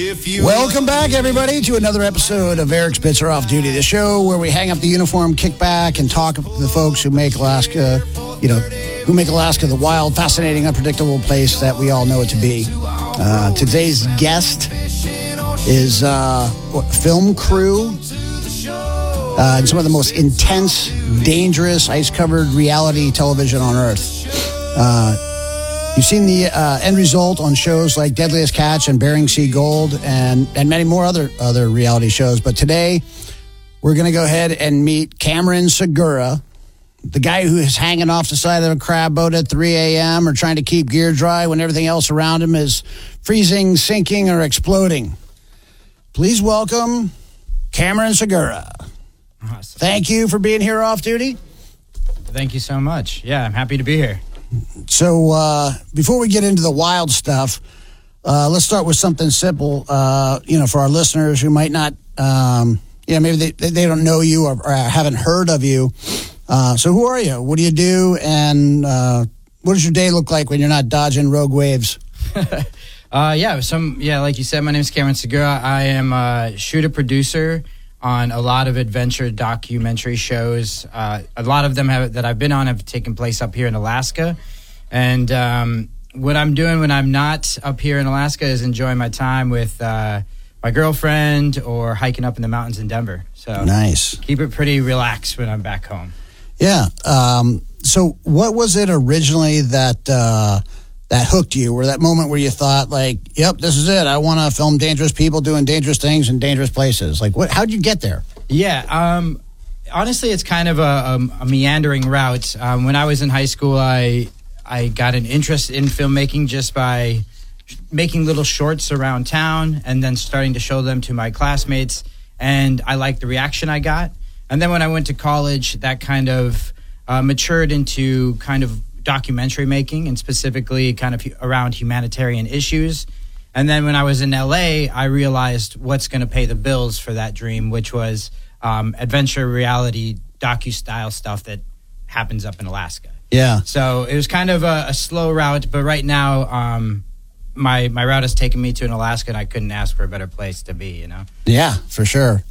Welcome back, everybody, to another episode of Eric Spitzer Off Duty, the show where we hang up the uniform, kick back, and talk with the folks who make Alaska, the wild, fascinating, unpredictable place that we all know it to be. Today's guest is film crew and some of the most intense, dangerous, ice-covered reality television on Earth. You've seen the end result on shows like Deadliest Catch and Bering Sea Gold and many more other reality shows. But today, we're going to go ahead and meet Cameron Segura, the guy who is hanging off the side of a crab boat at 3 a.m. or trying to keep gear dry when everything else around him is freezing, sinking, or exploding. Please welcome Cameron Segura. Awesome. Thank you for being here off duty. Thank you so much. Yeah, I'm happy to be here. So before we get into the wild stuff, let's start with something simple. For our listeners who might not, maybe they don't know you or haven't heard of you. So who are you? What do you do? And what does your day look like when you're not dodging rogue waves? Like you said, my name is Cameron Segura. I am a shooter producer on a lot of adventure documentary shows. A lot of them that I've been on have taken place up here in Alaska. And what I'm doing when I'm not up here in Alaska is enjoying my time with my girlfriend or hiking up in the mountains in Denver. So nice. Keep it pretty relaxed when I'm back home. Yeah. So what was it originally that hooked you, or that moment where you thought, like, yep, this is it. I want to film dangerous people doing dangerous things in dangerous places. Like, how'd you get there? Yeah, honestly, it's kind of a meandering route. When I was in high school, I got an interest in filmmaking just by making little shorts around town and then starting to show them to my classmates. And I liked the reaction I got. And then when I went to college, that kind of matured into kind of documentary making, and specifically kind of around humanitarian issues. And then when I was in LA, I realized what's going to pay the bills for that dream, which was adventure reality docu-style stuff that happens up in Alaska. Yeah. So it was kind of a slow route, but right now my route has taken me to an Alaska, and I couldn't ask for a better place to be, Yeah, for sure.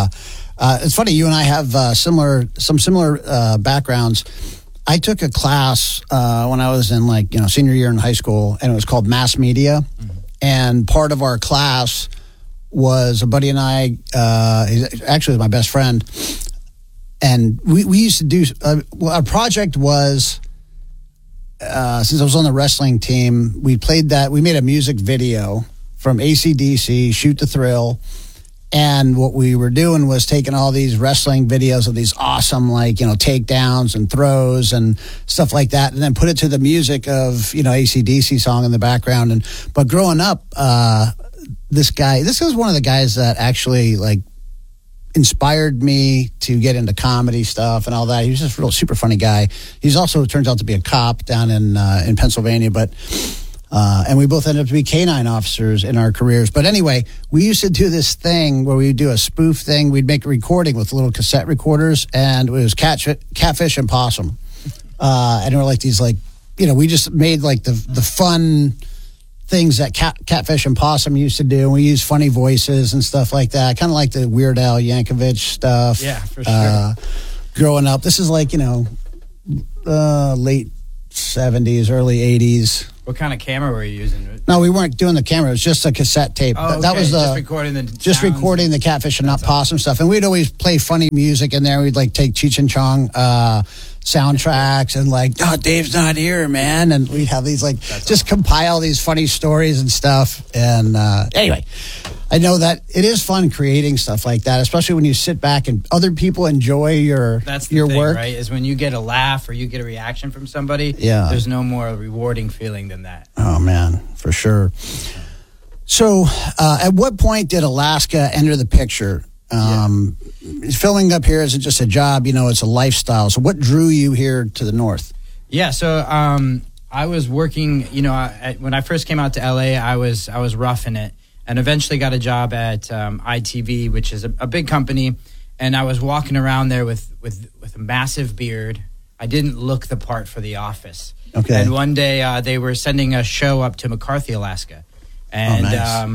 It's funny, you and I have similar backgrounds. I took a class when I was in senior year in high school, and it was called mass media. Mm-hmm. And part of our class was a buddy and I, he actually was my best friend. And we used to do, our project was, since I was on the wrestling team, we made a music video from AC/DC, Shoot the Thrill. And what we were doing was taking all these wrestling videos of these awesome, takedowns and throws and stuff like that, and then put it to the music of, AC/DC song in the background. But growing up, this was one of the guys that actually, inspired me to get into comedy stuff and all that. He was just a real super funny guy. He's also turns out to be a cop down in Pennsylvania, but... and we both ended up to be canine officers in our careers. But anyway, we used to do this thing where we'd do a spoof thing. We'd make a recording with little cassette recorders, and it was Catfish and Possum. And we're these we just made the fun things that Catfish and Possum used to do. And we used funny voices and stuff like that. Kind of like the Weird Al Yankovic stuff. Yeah, for sure. Growing up, this is late 70s, early 80s. What kind of camera were you using? No, we weren't doing the camera. It was just a cassette tape. Oh, okay. That was recording the Catfish and Possum stuff. And we'd always play funny music in there. We'd take Cheech and Chong soundtracks and Dave's not here, man. And we'd have these compile these funny stories and stuff. And anyway, I know that it is fun creating stuff like that, especially when you sit back and other people enjoy your work. Right? Is when you get a laugh or you get a reaction from somebody. Yeah. There's no more rewarding feeling than that. Oh man, for sure. So, at what point did Alaska enter the picture? Filming up here isn't just a job, it's a lifestyle. So, what drew you here to the north? Yeah. So, I was working. When I first came out to LA, I was roughing it. And eventually got a job at ITV, which is a big company. And I was walking around there with a massive beard. I didn't look the part for The Office. Okay. And one day they were sending a show up to McCarthy, Alaska. And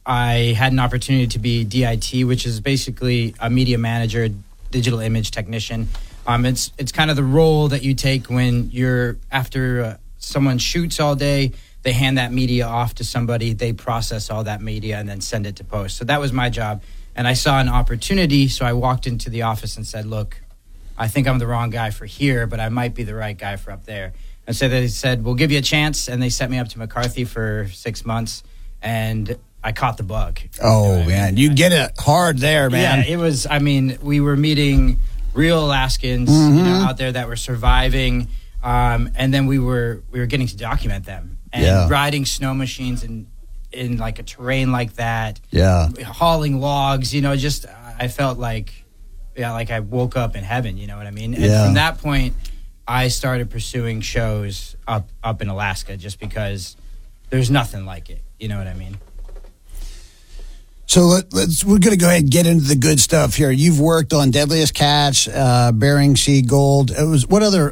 I had an opportunity to be DIT, which is basically a media manager, digital image technician. It's kind of the role that you take when you're after someone shoots all day. They hand that media off to somebody. They process all that media and then send it to post. So that was my job. And I saw an opportunity, so I walked into the office and said, look, I think I'm the wrong guy for here, but I might be the right guy for up there. And so they said, we'll give you a chance. And they sent me up to McCarthy for 6 months. And I caught the bug. Oh, man. You get it hard there, man. Yeah, it was, I mean, we were meeting real Alaskans out there that were surviving. And then we were getting to document them. And riding snow machines in like a terrain like that. Yeah. Hauling logs, just I felt like I woke up in heaven, you know what I mean? And from that point, I started pursuing shows up in Alaska just because there's nothing like it. You know what I mean? So we're going to go ahead and get into the good stuff here. You've worked on Deadliest Catch, Bering Sea Gold. It was what other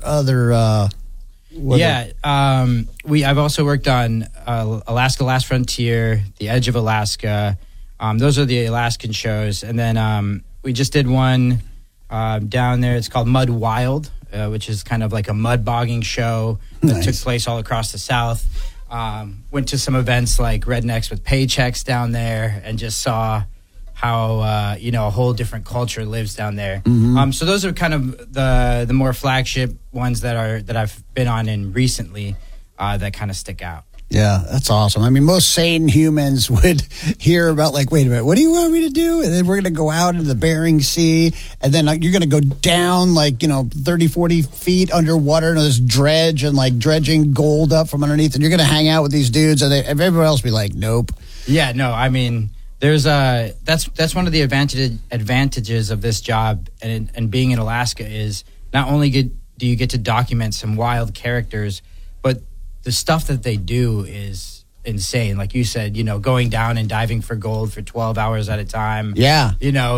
I've also worked on Alaska Last Frontier, The Edge of Alaska. Those are the Alaskan shows. And then we just did one down there. It's called Mud Wild, which is kind of like a mud bogging show that took place all across the South. Went to some events like Rednecks with Paychecks down there and just saw how, a whole different culture lives down there. So those are kind of the more flagship ones that I've been on in recently that kind of stick out. Yeah, that's awesome. I mean, most sane humans would hear about like, wait a minute, what do you want me to do? And then we're going to go out into the Bering Sea, and then you're going to go down 30, 40 feet underwater into this dredge and dredging gold up from underneath, and you're going to hang out with these dudes, and everyone else will be like, nope. Yeah, no, I mean, there's that's one of the advantages of this job and being in Alaska is not only do you get to document some wild characters, but the stuff that they do is insane. Like you said, going down and diving for gold for 12 hours at a time. Yeah.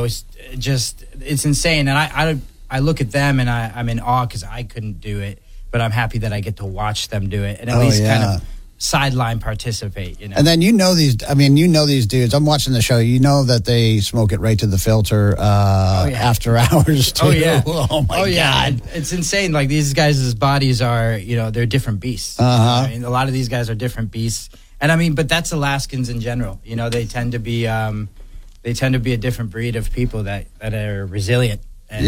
It's insane. And I look at them and I'm in awe because I couldn't do it, but I'm happy that I get to watch them do it and at least kind of sideline participate, And then these dudes. I'm watching the show. You know that they smoke it right to the filter after hours too. Oh yeah. Oh my God. It's insane. Like these guys' bodies are, they're different beasts. I mean, a lot of these guys are different beasts. And I mean, but that's Alaskans in general. They tend to be a different breed of people that are resilient. And,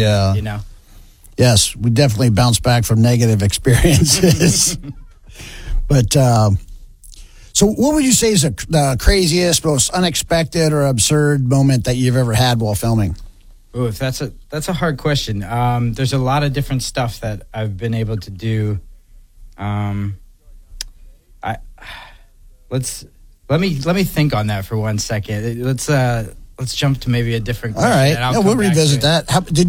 Yes, we definitely bounce back from negative experiences. But so what would you say is the craziest, most unexpected or absurd moment that you've ever had while filming? Ooh, that's a hard question. There's a lot of different stuff that I've been able to do. Let me think on that for 1 second. Let's jump to maybe a different question. All right, we'll revisit that.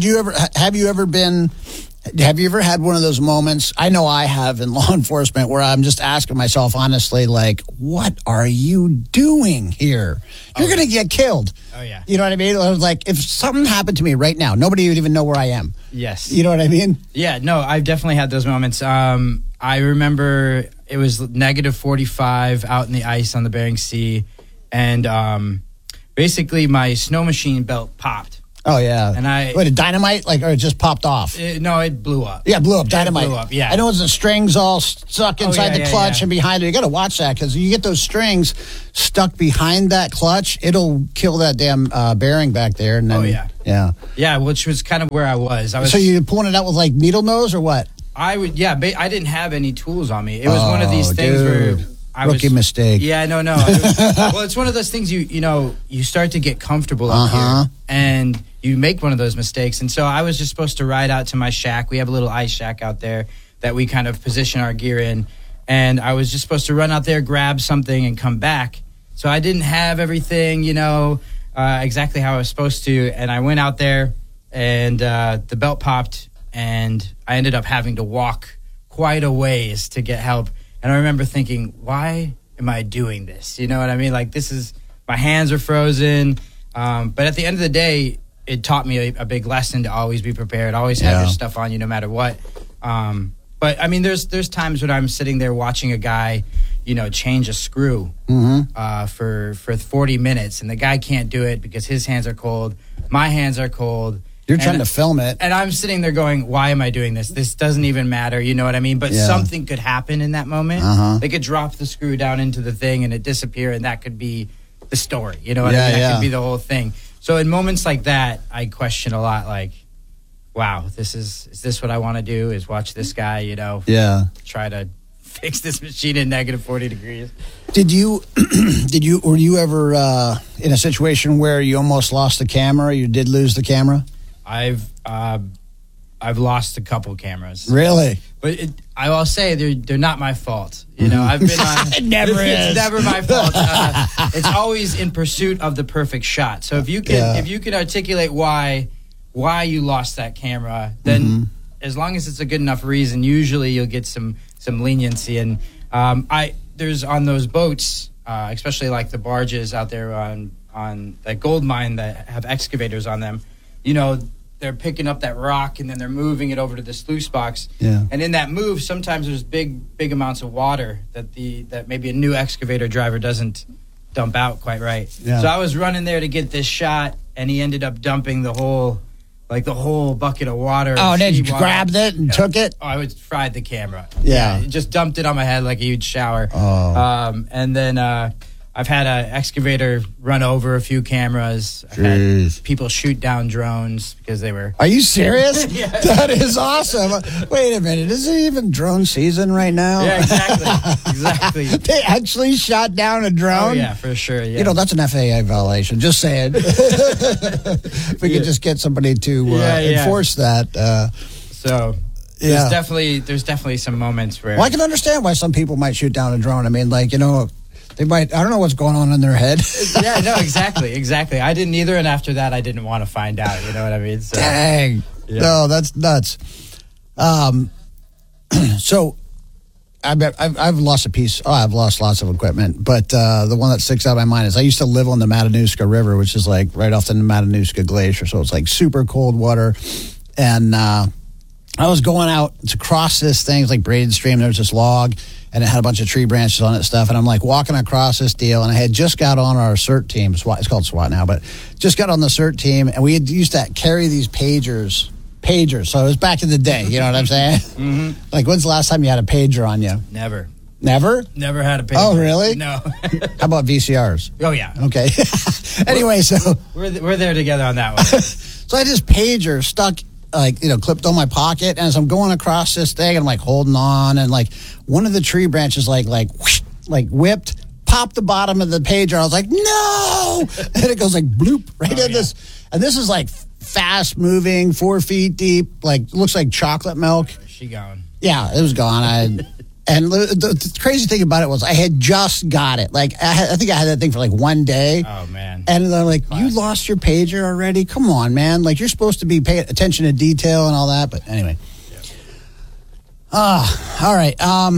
Have you ever had one of those moments? I know I have in law enforcement where I'm just asking myself honestly, like, what are you doing here? You're going to get killed. Oh, yeah. You know what I mean? Like, if something happened to me right now, nobody would even know where I am. Yes. You know what I mean? Yeah, no, I've definitely had those moments. I remember it was negative 45 out in the ice on the Bering Sea, and basically my snow machine belt popped. Oh, yeah. And a dynamite? Or it just popped off? No, it blew up. Yeah, blew up. Dynamite. It blew up, yeah. I know it's the strings all stuck inside the clutch and behind it. You got to watch that because you get those strings stuck behind that clutch, it'll kill that damn bearing back there. And then, Yeah, which was kind of where I was. So you pulling it out with like needle nose or what? I didn't have any tools on me. It was one of these things where rookie mistake. Yeah, no. Well, it's one of those things you start to get comfortable up here, and you make one of those mistakes. And so I was just supposed to ride out to my shack. We have a little ice shack out there that we kind of position our gear in. And I was just supposed to run out there, grab something, and come back. So I didn't have everything, exactly how I was supposed to. And I went out there, and the belt popped, and I ended up having to walk quite a ways to get help. And I remember thinking, why am I doing this? You know what I mean? Like, my hands are frozen. But at the end of the day, it taught me a big lesson to always be prepared, always have your stuff on you no matter what. But I mean, there's times when I'm sitting there watching a guy change a screw for 40 minutes, and the guy can't do it because his hands are cold, my hands are cold. You're trying to film it. And I'm sitting there going, why am I doing this? This doesn't even matter. You know what I mean? But something could happen in that moment. They could drop the screw down into the thing and it disappear, and that could be the story. You know what I mean? That could be the whole thing. So in moments like that, I question a lot, like, wow, is this what I want to do? Is watch this guy, try to fix this machine in negative 40 degrees. Were you ever in a situation where you almost lost the camera? You did lose the camera? I've lost a couple cameras. Really? But I will say they're not my fault. I've been on. It never is. It's never my fault. It's always in pursuit of the perfect shot. So if you can articulate why you lost that camera, then as long as it's a good enough reason, usually you'll get some leniency. And there's on those boats, especially like the barges out there on that gold mine that have excavators on them. They're picking up that rock and then they're moving it over to the sluice box. Yeah. And in that move, sometimes there's big amounts of water that maybe a new excavator driver doesn't dump out quite right. Yeah. So I was running there to get this shot, and he ended up dumping the whole bucket of water. Oh, then you grabbed it and took it? Oh, I fried the camera. Yeah. Just dumped it on my head like a huge shower. Oh. And then I've had an excavator run over a few cameras. I've had people shoot down drones because they were... Are you serious? Yeah. That is awesome. Wait a minute. Is it even drone season right now? Yeah, exactly. They actually shot down a drone? Oh, yeah, for sure. Yeah. That's an FAA violation. Just saying. If we could just get somebody to enforce that. So... There's definitely some moments where... Well, I can understand why some people might shoot down a drone. I mean, they might, I don't know what's going on in their head. Yeah, no, exactly. I didn't either, and after that, I didn't want to find out, you know what I mean? So, dang. Yeah. No, that's nuts. So, I've lost a piece. Oh, I've lost lots of equipment, but the one that sticks out of my mind is I used to live on the Matanuska River, which is like right off the Matanuska Glacier, so it's like super cold water, and I was going out to cross this thing. It's like braided stream. There's this log, and it had a bunch of tree branches on it and stuff. And I'm like walking across this deal, and I had just got on our CERT team. It's called SWAT now, but just got on the CERT team, and we had used to carry these pagers. So it was back in the day. You know what I'm saying? Mm-hmm. Like, when's the last time you had a pager on you? Never. Never? Never had a pager. Oh, really? No. How about VCRs? Oh, yeah. Okay. Anyway, so we're there together on that one. So I had this pager stuck, clipped on my pocket, and as I'm going across this thing, I'm like holding on, and like one of the tree branches whoosh, whipped, popped the bottom of the pager. I was like, no! And it goes like bloop right in this. And this is like fast moving, 4 feet deep, looks like chocolate milk. She gone. Yeah, it was gone. And the crazy thing about it was I had just got it. I think I had that thing for 1 day. Oh, man. And they're like, you lost your pager already? Come on, man. You're supposed to be paying attention to detail and all that. But anyway. All right.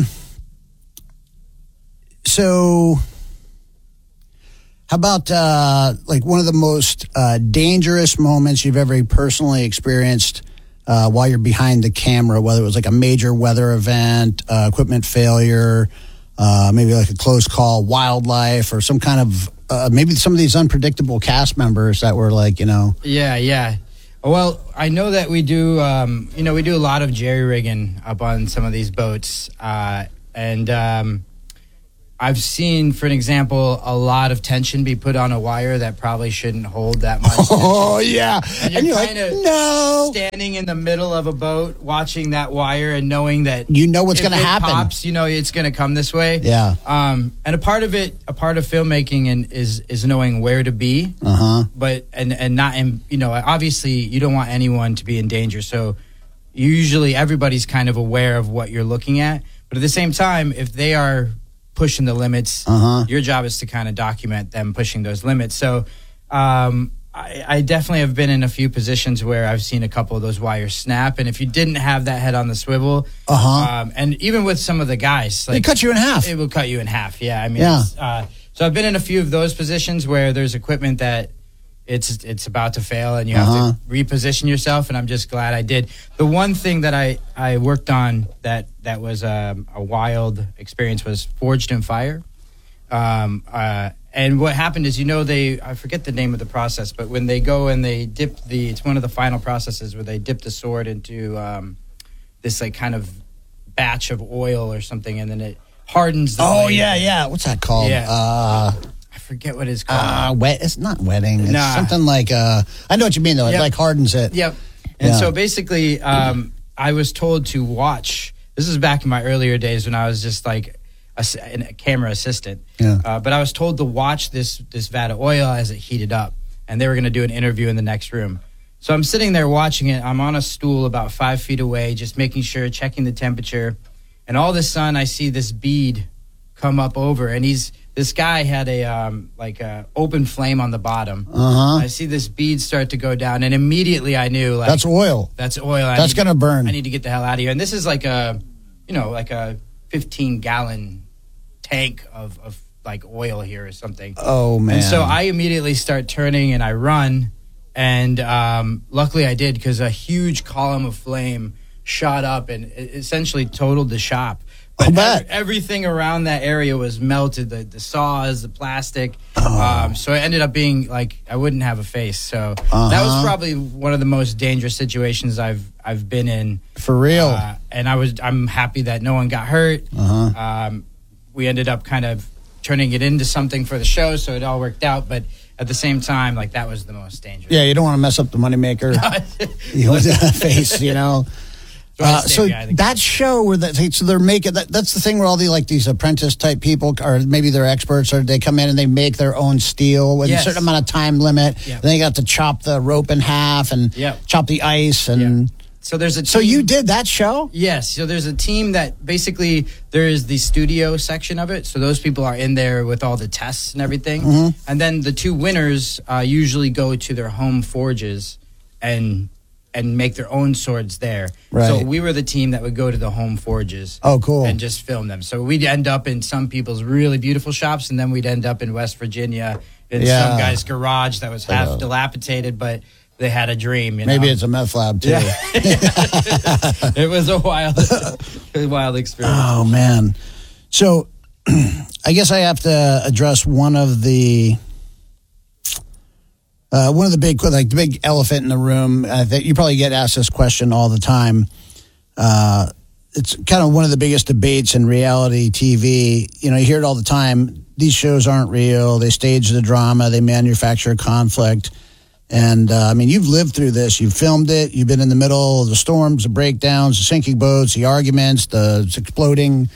So how about one of the most dangerous moments you've ever personally experienced while you're behind the camera, whether it was a major weather event, equipment failure, maybe a close call, wildlife, or some kind of maybe some of these unpredictable cast members that were Yeah. Well, I know that we do, we do a lot of jerry rigging up on some of these boats, and I've seen, for an example, a lot of tension be put on a wire that probably shouldn't hold that much tension. Oh, yeah. And you're kind of no. standing in the middle of a boat watching that wire and knowing that you know what's going to happen. Pops, it's going to come this way. Yeah. And a part of filmmaking is knowing where to be. But and not obviously you don't want anyone to be in danger. So usually everybody's kind of aware of what you're looking at. But at the same time, if they are pushing the limits, your job is to kind of document them pushing those limits. So I definitely have been in a few positions where I've seen a couple of those wires snap, and if you didn't have that head on the swivel, and even with some of the guys, it cut you in half. It will cut you in half. Yeah, I mean, so I've been in a few of those positions where there's equipment that it's about to fail and you have to reposition yourself. And I'm just glad I did. The one thing that I worked on that was a wild experience was Forged in Fire. And what happened is, I forget the name of the process, but when they go and they dip it's one of the final processes where they dip the sword into this like kind of batch of oil or something, and then it hardens the blade. Yeah. What's that called? Yeah. I forget what it's called. It's not wetting. It's something like, I know what you mean, though. Yep. It like hardens it. Yep. And so basically, I was told to watch. This is back in my earlier days when I was just like a camera assistant. Yeah. But I was told to watch this vat of oil as it heated up. And they were going to do an interview in the next room. So I'm sitting there watching it. I'm on a stool about 5 feet away, just making sure, checking the temperature. And all of a sudden, I see this bead come up over. And this guy had a open flame on the bottom. I see this bead start to go down. And immediately I knew, like, that's oil. That's oil. That's going to burn. I need to get the hell out of here. And this is like a 15-gallon tank of like oil here or something. Oh, man. And so I immediately start turning and I run. And luckily I did, because a huge column of flame shot up and it essentially totaled the shop. But everything around that area was melted, the saws, the plastic. So it ended up being like I wouldn't have a face. So that was probably one of the most dangerous situations I've been in. For real. And I'm happy that no one got hurt. We ended up kind of turning it into something for the show, so it all worked out. But at the same time, like, that was the most dangerous. Yeah, you don't want to mess up the moneymaker. You want that face, So that show where so they're making that's the thing where all these apprentice type people, or maybe they're experts, or they come in and they make their own steel with a certain amount of time limit. Yep. Then they got to chop the rope in half and chop the ice and. Yep. So there's a team. So you did that show? Yes. So there's a team that basically there is the studio section of it. So those people are in there with all the tests and everything. And then the two winners usually go to their home forges and make their own swords there. Right. So we were the team that would go to the home forges. Oh, cool. And just film them. So we'd end up in some people's really beautiful shops, and then we'd end up in West Virginia in some guy's garage that was half dilapidated, but they had a dream. Maybe it's a meth lab, too. Yeah. It was a wild experience. Oh, man. So I guess I have to address one of the big, like the big elephant in the room. I think you probably get asked this question all the time. It's kind of one of the biggest debates in reality TV. You hear it all the time. These shows aren't real. They stage the drama. They manufacture conflict. And, you've lived through this. You've filmed it. You've been in the middle of the storms, the breakdowns, the sinking boats, the arguments, the exploding,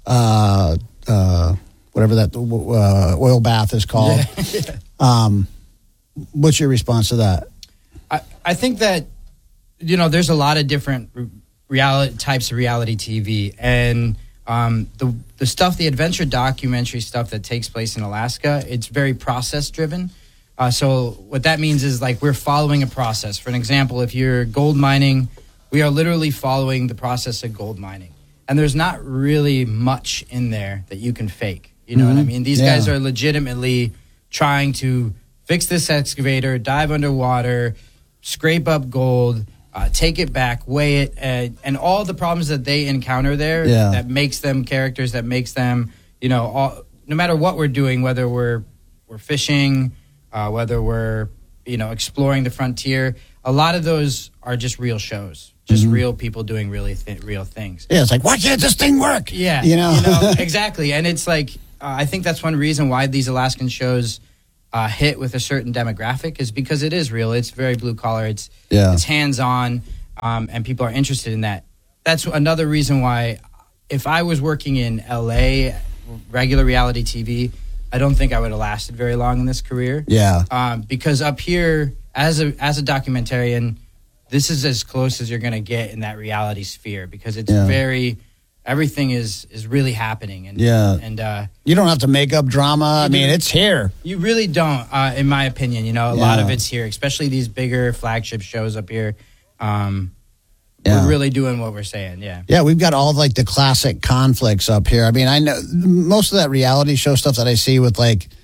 whatever that oil bath is called. Yeah. What's your response to that? I think that, there's a lot of different types of reality TV. And the stuff, the adventure documentary stuff that takes place in Alaska, it's very process-driven. So what that means is, like, we're following a process. For an example, if you're gold mining, we are literally following the process of gold mining. And there's not really much in there that you can fake. You know what I mean? These guys are legitimately trying to fix this excavator, dive underwater, scrape up gold, take it back, weigh it, and all the problems that they encounter there that makes them characters, that makes them, no matter what we're doing, whether we're fishing, whether we're, exploring the frontier, a lot of those are just real shows, just real people doing really real things. Yeah, it's like, why can't this thing work? Yeah, exactly. And it's like, I think that's one reason why these Alaskan shows hit with a certain demographic, is because it is real. It's very blue collar. It's hands-on, and people are interested in that. That's another reason why, if I was working in LA, regular reality TV, I don't think I would have lasted very long in this career. Yeah. Because up here, as a documentarian, this is as close as you're going to get in that reality sphere, because it's everything is really happening. And you don't have to make up drama. It's here. You really don't, in my opinion. A lot of it's here, especially these bigger flagship shows up here. We're really doing what we're saying, Yeah, we've got all like the classic conflicts up here. I know most of that reality show stuff that I see with like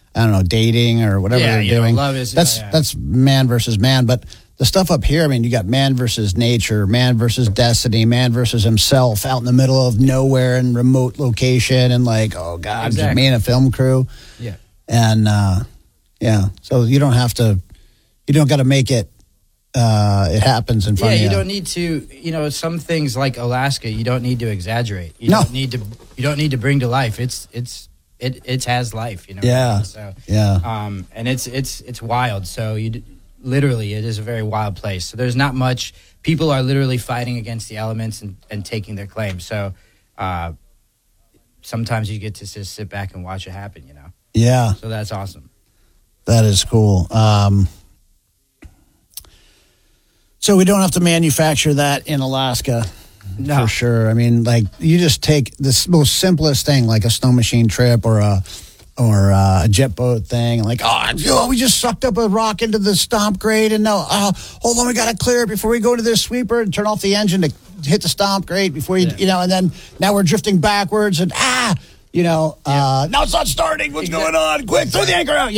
I don't know, dating or whatever they're doing. Love is that's man versus man. But the stuff up here, I mean, you got man versus nature, man versus destiny, man versus himself out in the middle of nowhere in remote location, and like, oh God, just me and a film crew. Yeah. And so you don't got to make it. It happens in front of you. You don't need to. Some things like Alaska, you don't need to exaggerate. You don't need to bring to life. It has life. Yeah. So and it's wild. So literally, it is a very wild place. So there's not much. People are literally fighting against the elements and taking their claim. So sometimes you get to just sit back and watch it happen. Yeah. So that's awesome. That is cool. So we don't have to manufacture that in Alaska, for sure. I mean, like you just take this most simplest thing, like a snow machine trip or a jet boat thing, like we just sucked up a rock into the stomp grate, and now hold on, we got to clear it before we go to this sweeper and turn off the engine to hit the stomp grate before and then now we're drifting backwards and now it's not starting. What's going on? Quick, throw the anchor out.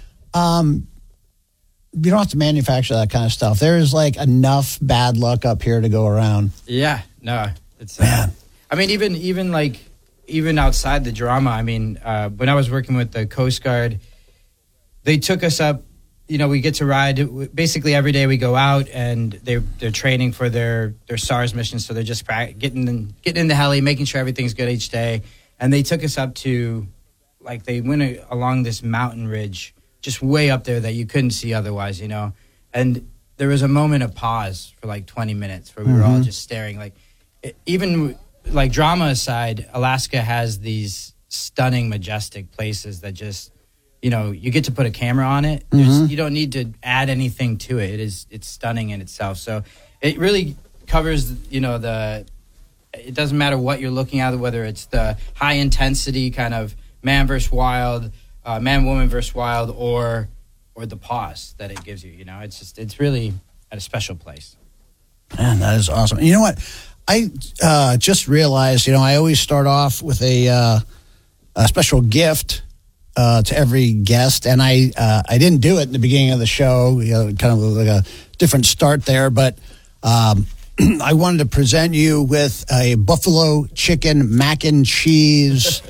You don't have to manufacture that kind of stuff. There is like enough bad luck up here to go around. Yeah, no, it's man. I mean, even outside the drama. I mean, when I was working with the Coast Guard, they took us up. We get to ride basically every day. We go out and they're training for their SARS mission. So they're just getting in the heli, making sure everything's good each day. And they took us up to, like, they went along this mountain ridge, just way up there that you couldn't see otherwise, And there was a moment of pause for like 20 minutes where we were all just staring. Like, even like drama aside, Alaska has these stunning, majestic places that just, you get to put a camera on it. You don't need to add anything to it. It's stunning in itself. So it really covers, it doesn't matter what you're looking at, whether it's the high intensity kind of man versus wild, man, woman versus wild, or the pause that it gives you. It's really at a special place. Man, that is awesome. You know what? I just realized, I always start off with a special gift to every guest, and I didn't do it in the beginning of the show. Kind of like a different start there, but I wanted to present you with a buffalo chicken mac and cheese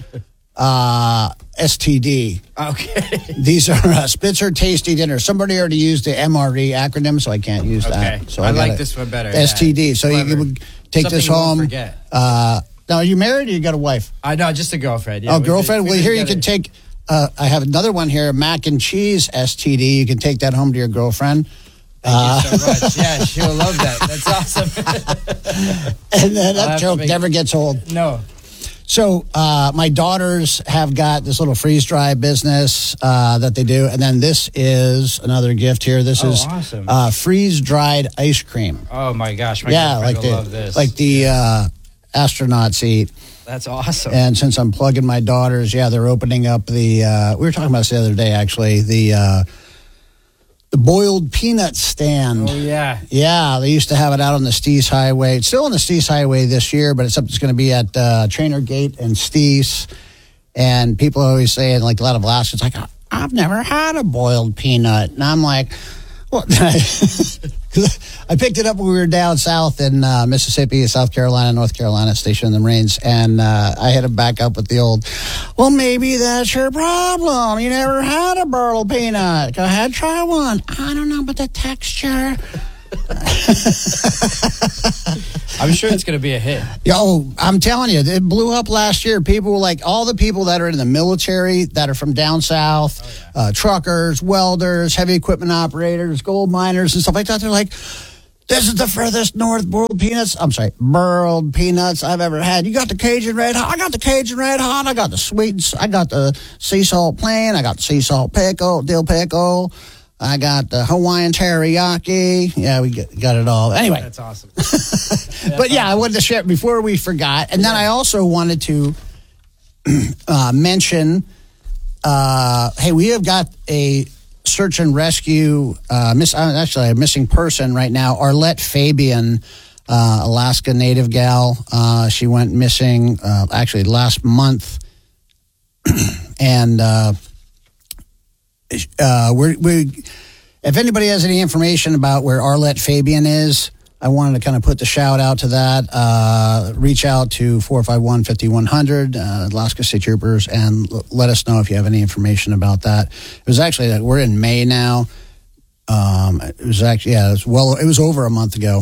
STD. Okay. These are Spitzer Tasty Dinner. Somebody already used the MRE acronym, so I can't use that. So I like this one better. STD. So you can take something this home. Now, are you married or you got a wife? No, just a girlfriend. Yeah, girlfriend? Well, here you can take, I have another one here, mac and cheese STD. You can take that home to your girlfriend. Thank you so much. Yeah, she'll love that. That's awesome. And then that joke never gets old. No. So my daughters have got this little freeze-dry business that they do. And then this is another gift here. This is awesome. Freeze-dried ice cream. Oh, my gosh. My girlfriend will love this. Like the astronauts eat. That's awesome. And since I'm plugging my daughters, they're opening up the, we were talking about this the other day, actually, the boiled peanut stand. Oh, yeah. Yeah, they used to have it out on the Steese Highway. It's still on the Steese Highway this year, but it's going to be at Trainer Gate and Steese. And people are always saying, like a lot of Alaskans, like, I've never had a boiled peanut. And I'm like, well, I picked it up when we were down south in Mississippi, South Carolina, North Carolina, stationed in the Marines, and I had to back up with the old, well, maybe that's your problem. You never had a boiled peanut. Go ahead, try one. I don't know, but the texture. I'm sure it's going to be a hit. I'm telling you, it blew up last year. People were like, all the people that are in the military that are from down south, truckers, welders, heavy equipment operators, gold miners and stuff like that, they're like, this is the furthest north boiled peanuts I've ever had. You got the Cajun Red Hot. I got the Cajun Red Hot. I got the sweet. I got the sea salt plain. I got the sea salt pickle, dill pickle. I got the Hawaiian teriyaki. Yeah, we got it all. Anyway. That's awesome. But I wanted to share before we forgot. And then I also wanted to mention, hey, we have got a search and rescue, a missing person right now, Arlette Fabian, Alaska native gal. She went missing actually last month. And if anybody has any information about where Arlette Fabian is, I wanted to kind of put the shout out to that. Reach out to 451-5100, Alaska State Troopers, and let us know if you have any information about that. It was actually, we're in May now. It was actually, it was over a month ago.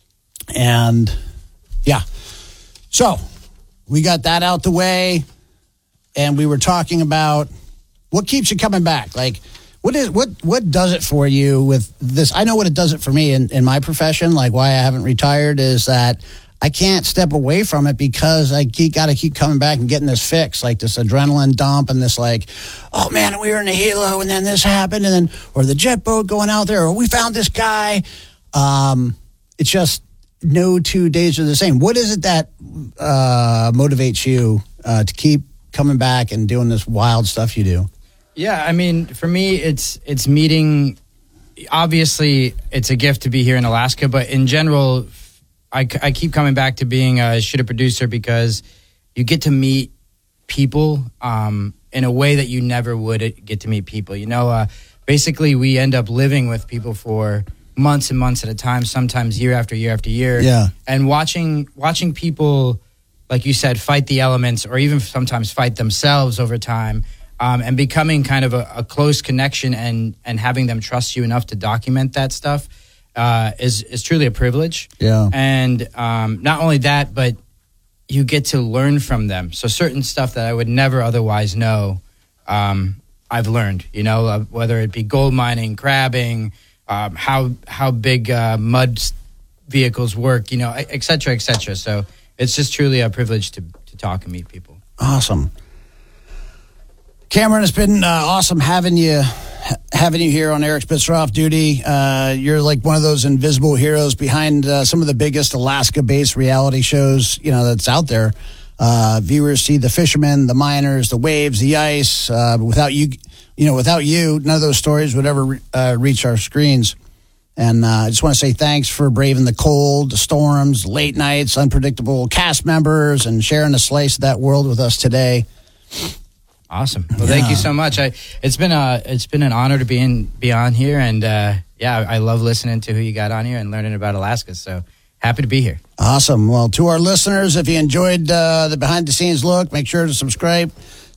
And yeah. So we got that out the way, and we were talking about what keeps you coming back. Like, what does it for you with this? I know what it does it for me in my profession. Like, why I haven't retired is that I can't step away from it because I got to keep coming back and getting this fix, like this adrenaline dump and this like, oh man, we were in the helo and then this happened and then, or the jet boat going out there, or we found this guy. It's just no 2 days are the same. What is it that motivates you to keep coming back and doing this wild stuff you do? Yeah, I mean, for me, it's meeting. Obviously, it's a gift to be here in Alaska, but in general, I keep coming back to being a shooter producer because you get to meet people in a way that you never would get to meet people. You know, basically, we end up living with people for months and months at a time, sometimes year after year after year. Yeah. And watching people, like you said, fight the elements or even sometimes fight themselves over time. And becoming kind of a close connection and having them trust you enough to document that stuff is truly a privilege. Yeah. And not only that, but you get to learn from them. So certain stuff that I would never otherwise know, I've learned. You know, whether it be gold mining, crabbing, how big mud vehicles work. You know, et cetera, et cetera. So it's just truly a privilege to talk and meet people. Awesome. Cameron, it's been awesome having you here on Eric Spitzer Off Duty. You're like one of those invisible heroes behind some of the biggest Alaska-based reality shows, you know, that's out there. Viewers see the fishermen, the miners, the waves, the ice. Without you, none of those stories would ever reach our screens. And I just want to say thanks for braving the cold, the storms, late nights, unpredictable cast members, and sharing a slice of that world with us today. Awesome. Well, thank you so much. It's been an honor to be on here, and I love listening to who you got on here and learning about Alaska. So happy to be here. Awesome. Well, to our listeners, if you enjoyed the behind the scenes look, make sure to subscribe,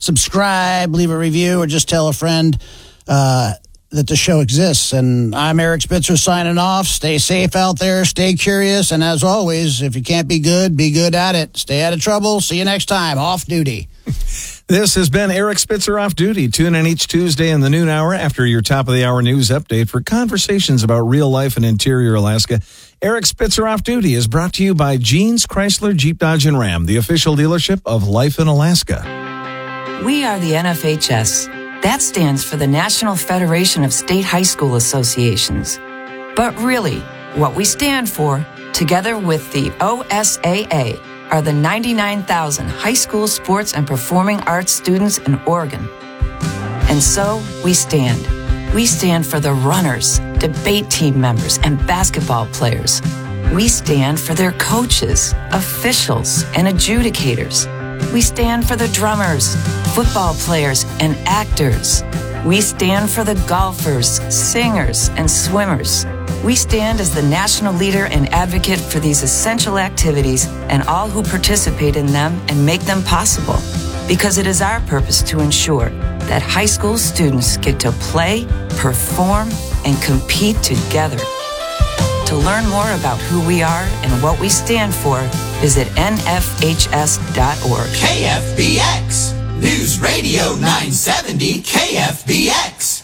leave a review, or just tell a friend that the show exists. And I'm Eric Spitzer signing off. Stay safe out there. Stay curious. And as always, if you can't be good at it. Stay out of trouble. See you next time. Off duty. This has been Eric Spitzer Off Duty. Tune in each Tuesday in the noon hour after your top of the hour news update for conversations about real life in interior Alaska. Eric Spitzer Off Duty is brought to you by Jeans Chrysler Jeep Dodge and Ram, the official dealership of Life in Alaska. We are the NFHS. That stands for the National Federation of State High School Associations. But really, what we stand for, together with the OSAA, are the 99,000 high school sports and performing arts students in Oregon. And so we stand. We stand for the runners, debate team members, and basketball players. We stand for their coaches, officials, and adjudicators. We stand for the drummers, football players, and actors. We stand for the golfers, singers, and swimmers. We stand as the national leader and advocate for these essential activities and all who participate in them and make them possible. Because it is our purpose to ensure that high school students get to play, perform, and compete together. To learn more about who we are and what we stand for, visit nfhs.org. KFBX News Radio 970 KFBX.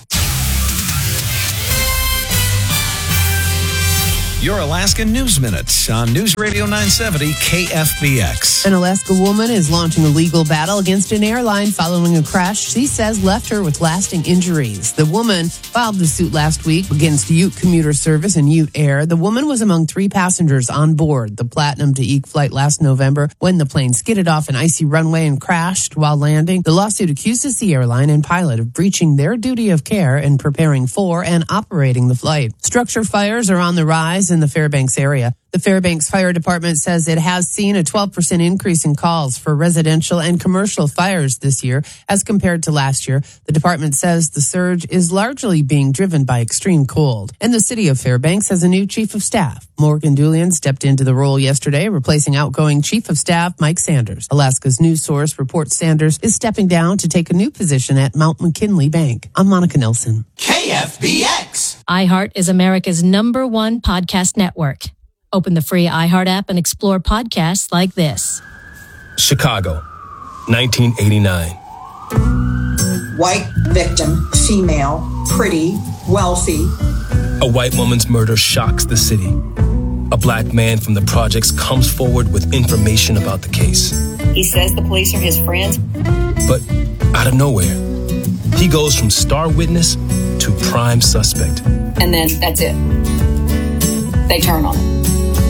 Your Alaska News Minute on News Radio 970 KFBX. An Alaska woman is launching a legal battle against an airline following a crash she says left her with lasting injuries. The woman filed the suit last week against Ute Commuter Service and Ute Air. The woman was among 3 passengers on board the Platinum to Eek flight last November when the plane skidded off an icy runway and crashed while landing. The lawsuit accuses the airline and pilot of breaching their duty of care in preparing for and operating the flight. Structure fires are on the rise in in the Fairbanks area. The Fairbanks Fire Department says it has seen a 12% increase in calls for residential and commercial fires this year as compared to last year. The department says the surge is largely being driven by extreme cold. And the city of Fairbanks has a new chief of staff. Morgan Doolan stepped into the role yesterday, replacing outgoing chief of staff Mike Sanders. Alaska's news source reports Sanders is stepping down to take a new position at Mount McKinley Bank. I'm Monica Nelson. KFBX. iHeart is America's #1 podcast network. Open the free iHeart app and explore podcasts like this. Chicago, 1989. White victim, female, pretty, wealthy. A white woman's murder shocks the city. A black man from the projects comes forward with information about the case. He says the police are his friends. But out of nowhere, he goes from star witness to prime suspect. And then that's it. They turn on him.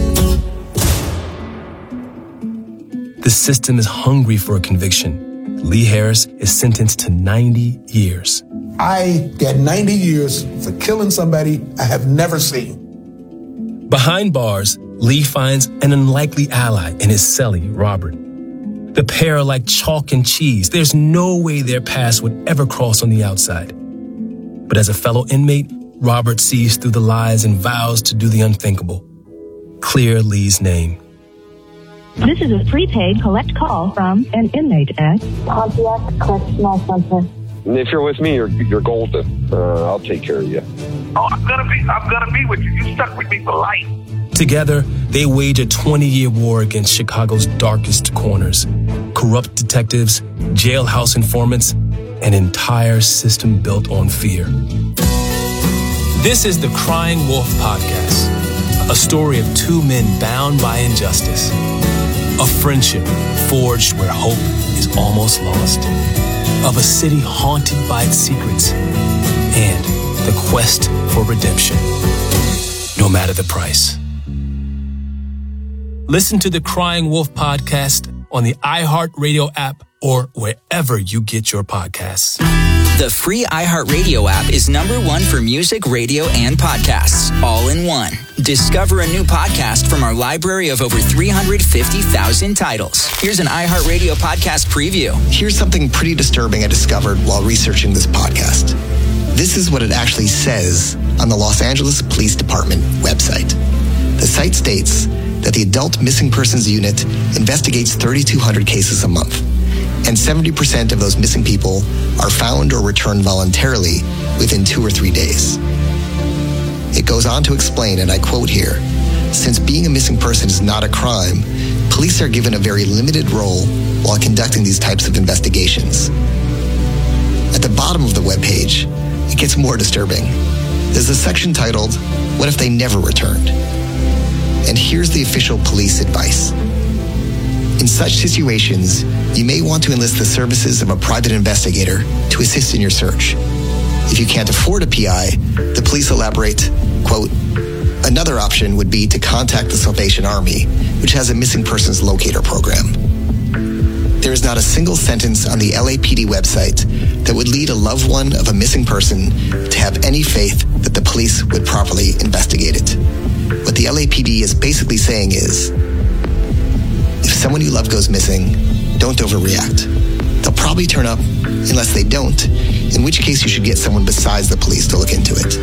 The system is hungry for a conviction. Lee Harris is sentenced to 90 years. I get 90 years for killing somebody I have never seen. Behind bars, Lee finds an unlikely ally in his cellie, Robert. The pair are like chalk and cheese. There's no way their paths would ever cross on the outside. But as a fellow inmate, Robert sees through the lies and vows to do the unthinkable. Clear Lee's name. This is a prepaid collect call from an inmate at Pontiac Correctional Center. If you're with me, you're golden. I'll take care of you. Oh, I'm gonna be with you. You stuck with me for life. Together, they wage a 20-year war against Chicago's darkest corners. Corrupt detectives, jailhouse informants, an entire system built on fear. This is the Crying Wolf Podcast, a story of two men bound by injustice. A friendship forged where hope is almost lost. Of a city haunted by its secrets. And the quest for redemption, no matter the price. Listen to the Crying Wolf Podcast on the iHeartRadio app or wherever you get your podcasts. The free iHeartRadio app is #1 for music, radio, and podcasts, all in one. Discover a new podcast from our library of over 350,000 titles. Here's an iHeartRadio podcast preview. Here's something pretty disturbing I discovered while researching this podcast. This is what it actually says on the Los Angeles Police Department website. The site states that the Adult Missing Persons Unit investigates 3,200 cases a month, and 70% of those missing people are found or returned voluntarily within 2 or 3 days. It goes on to explain, and I quote here, since being a missing person is not a crime, police are given a very limited role while conducting these types of investigations. At the bottom of the webpage, it gets more disturbing. There's a section titled, What if they never returned? And here's the official police advice. In such situations, you may want to enlist the services of a private investigator to assist in your search. If you can't afford a PI, the police elaborate, quote, another option would be to contact the Salvation Army, which has a missing persons locator program. There is not a single sentence on the LAPD website that would lead a loved one of a missing person to have any faith that the police would properly investigate it. What the LAPD is basically saying is, if someone you love goes missing, don't overreact. They'll probably turn up unless they don't, in which case you should get someone besides the police to look into it.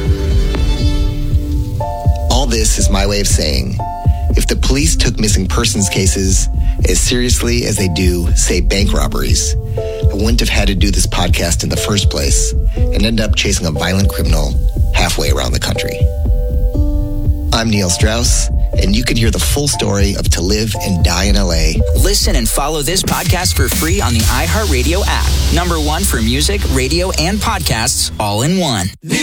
All this is my way of saying, if the police took missing persons cases as seriously as they do, say, bank robberies, I wouldn't have had to do this podcast in the first place and end up chasing a violent criminal halfway around the country. I'm Neil Strauss, and you can hear the full story of To Live and Die in LA. Listen and follow this podcast for free on the iHeartRadio app. #1 for music, radio, and podcasts, all in one.